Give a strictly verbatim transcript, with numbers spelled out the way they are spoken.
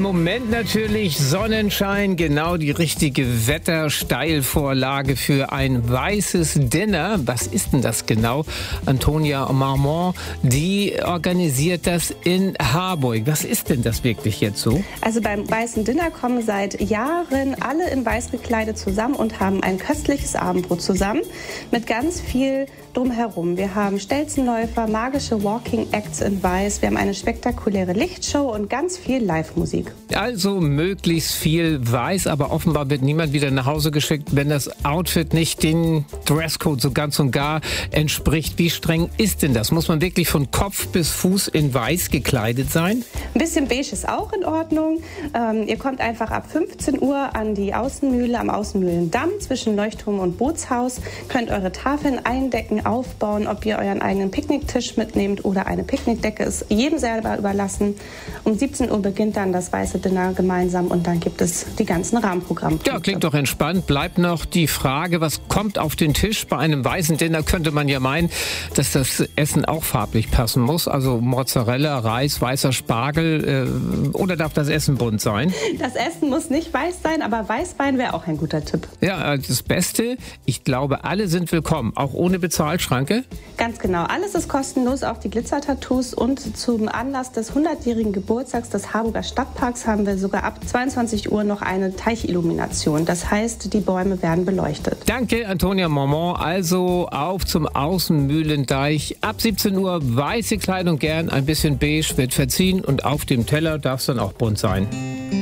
Im Moment natürlich Sonnenschein, genau die richtige Wettersteilvorlage für ein weißes Dinner. Was ist denn das genau? Antonia Marmont, die organisiert das in Harburg. Was ist denn das wirklich jetzt so? Also beim weißen Dinner kommen seit Jahren alle in weiß gekleidet zusammen und haben ein köstliches Abendbrot zusammen mit ganz viel drumherum. Wir haben Stelzenläufer, magische Walking Acts in weiß, wir haben eine spektakuläre Lichtshow und ganz viel Live-Musik. Also möglichst viel weiß, aber offenbar wird niemand wieder nach Hause geschickt, wenn das Outfit nicht dem Dresscode so ganz und gar entspricht. Wie streng ist denn das? Muss man wirklich von Kopf bis Fuß in weiß gekleidet sein? Ein bisschen beige ist auch in Ordnung. Ähm, ihr kommt einfach ab fünfzehn Uhr an die Außenmühle am Außenmühlendamm zwischen Leuchtturm und Bootshaus. Könnt eure Tafeln eindecken, aufbauen, ob ihr euren eigenen Picknicktisch mitnehmt oder eine Picknickdecke, ist jedem selber überlassen. Um siebzehn Uhr beginnt dann das weiße Dinner gemeinsam und dann gibt es die ganzen Rahmenprogramme. Ja, klingt doch entspannt. Bleibt noch die Frage, was kommt auf den Tisch? Bei einem weißen Dinner könnte man ja meinen, dass das Essen auch farblich passen muss. Also Mozzarella, Reis, weißer Spargel äh, oder darf das Essen bunt sein? Das Essen muss nicht weiß sein, aber Weißwein wäre auch ein guter Tipp. Ja, das Beste, ich glaube, alle sind willkommen, auch ohne Bezahlschranke. Ganz genau, alles ist kostenlos, auch die Glitzer-Tattoos, und zum Anlass des hundertjährigen Geburtstags des Harburger Stadtparks haben wir sogar ab zweiundzwanzig Uhr noch eine Teichillumination. Das heißt, die Bäume werden beleuchtet. Danke, Antonia Marmont. Also auf zum Außenmühlendeich. Ab siebzehn Uhr weiße Kleidung, gern ein bisschen beige, wird verziehen und auf dem Teller darf es dann auch bunt sein.